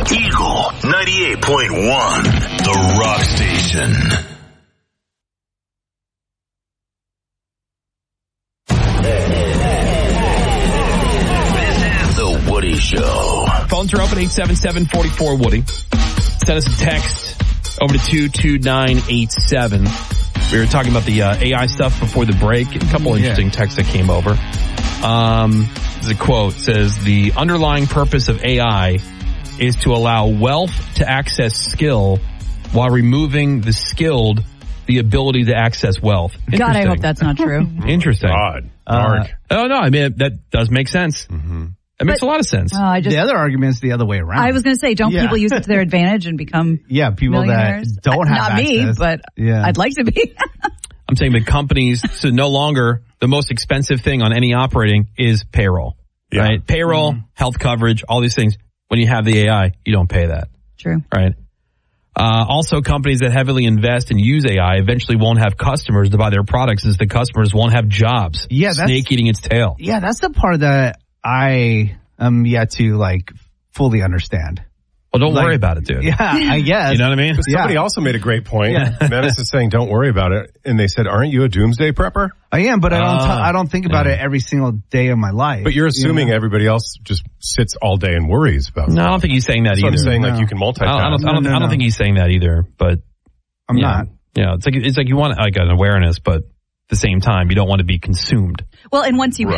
Eagle 98.1, The Rock Station. This is The Woody Show. Phones are open, 877-44-WOODY. Send us a text over to 22987. We were talking about the AI stuff before the break. A couple interesting texts that came over. There's a quote. It says, the underlying purpose of AI is to allow wealth to access skill while removing the skilled the ability to access wealth. God, I hope that's not true. Interesting. God, Mark. No, I mean, that does make sense. Mm-hmm. It makes a lot of sense. The other argument is the other way around. I was going to say, don't people use it to their advantage and become people that don't have access. Not me, but I'd like to be. I'm saying that companies, so no longer the most expensive thing on any operating is payroll. Yeah. Right? Payroll, health coverage, all these things. When you have the AI, you don't pay that. True. Right? Also, companies that heavily invest and use AI eventually won't have customers to buy their products, as the customers won't have jobs. Yeah, snake eating its tail. Yeah, that's the part that I am yet to fully understand. Well, don't worry about it, dude. Yeah, I guess. You know what I mean? But somebody also made a great point. Menace is saying, don't worry about it. And they said, aren't you a doomsday prepper? I am, but I don't think about it every single day of my life. But you're assuming everybody else just sits all day and worries about it. No, I don't think he's saying that either. I'm saying you can multitask. I don't think he's saying that either, but I'm not. Yeah, it's like you want an awareness, but at the same time, you don't want to be consumed. Well, and once you